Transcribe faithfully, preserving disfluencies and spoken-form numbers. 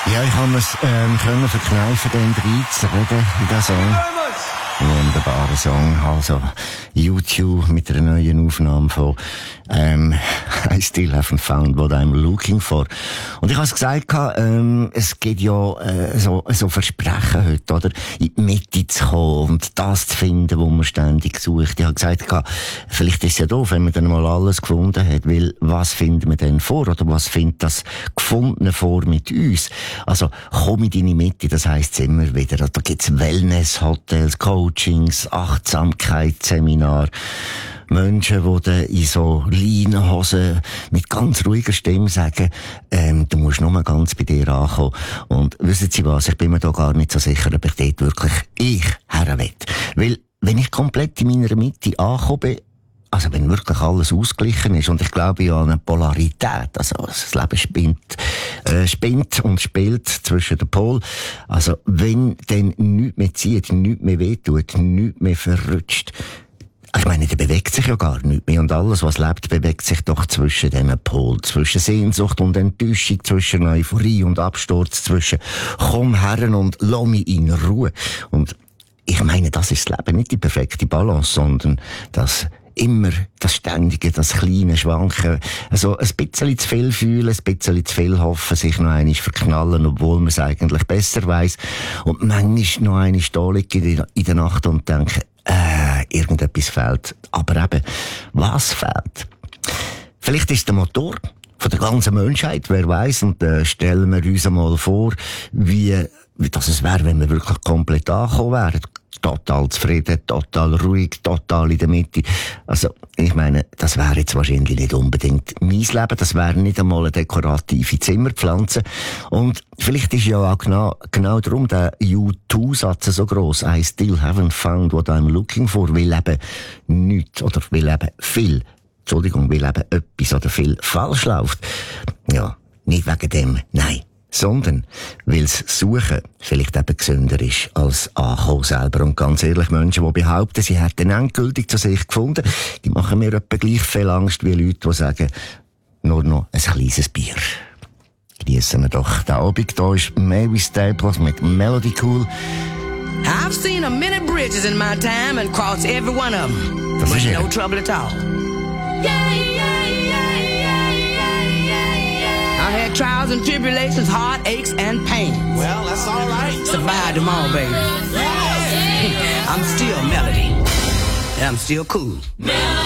Ja, ich kann es ähm, können verkneifen, den reinzureden in diesen Song. Wunderbarer Song, also U zwei mit einer neuen Aufnahme von ähm, I Still Haven't Found What I'm Looking For. Und ich habe es gesagt, ähm, es geht ja äh, so, so Versprechen heute, oder? In die Mitte zu kommen und das zu finden, wo man ständig sucht. Ich habe gesagt, vielleicht ist es ja doof, wenn man dann mal alles gefunden hat, weil was finden wir denn vor, oder was findet das Gefundene vor mit uns? Also komm in deine Mitte, das heisst es immer wieder. Da gibt's Wellness-Hotels, Coachings, Achtsamkeitsseminar, Menschen, die dann in so Leinenhosen mit ganz ruhiger Stimme sagen, ähm, du musst nur mal ganz bei dir ankommen. Und wissen Sie was, ich bin mir da gar nicht so sicher, ob ich dort wirklich ich her will. Weil, wenn ich komplett in meiner Mitte angekommen bin, also wenn wirklich alles ausgeglichen ist, und ich glaube ja an eine Polarität, also das Leben spinnt, äh, spinnt und spielt zwischen den Polen, also wenn dann nichts mehr zieht, nichts mehr wehtut, nichts mehr verrutscht, ich meine, da bewegt sich ja gar nichts mehr. Und alles, was lebt, bewegt sich doch zwischen diesen Polen. Zwischen Sehnsucht und Enttäuschung, zwischen Euphorie und Absturz, zwischen komm her und lass mich in Ruhe. Und ich meine, das ist das Leben, nicht die perfekte Balance, sondern das immer das Ständige, das kleine Schwanken, also ein bisschen zu viel fühlen, ein bisschen zu viel hoffen, sich noch einmal verknallen, obwohl man es eigentlich besser weiss. Und manchmal noch einmal da liegen in der Nacht und denken, äh, irgendetwas fehlt. Aber eben, was fehlt? Vielleicht ist der Motor von der ganzen Menschheit, wer weiss, und äh, stellen wir uns einmal vor, wie, wie das es wäre, wenn wir wirklich komplett angekommen wären. Total zufrieden, total ruhig, total in der Mitte. Also, ich meine, das wäre jetzt wahrscheinlich nicht unbedingt mein Leben, das wäre nicht einmal eine dekorative Zimmerpflanze. Und vielleicht ist ja auch genau, genau darum der U zwei Satz so gross. I still haven't found what I'm looking for, weil eben nichts, oder weil eben viel, Entschuldigung, weil eben etwas oder viel falsch läuft. Ja, nicht wegen dem, nein. Sondern, weil das Suchen vielleicht eben gesünder ist als Ankommen selber. Und ganz ehrlich, Menschen, die behaupten, sie hätten endgültig zu sich gefunden, die machen mir etwa gleich viel Angst wie Leute, die sagen, nur noch ein kleines Bier. Geniessen wir doch den Abend. Hier ist Mavis Staples mit Melody Cool. I've seen a many bridges in my time and crossed every one of them. Das ist no er. trouble at all. Yeah, yeah, yeah, yeah, yeah, yeah, yeah. I had trials and tribulations, heartaches and pains. Well, that's all right. Survived them all, baby. I'm still Melody. And I'm still cool. Melody.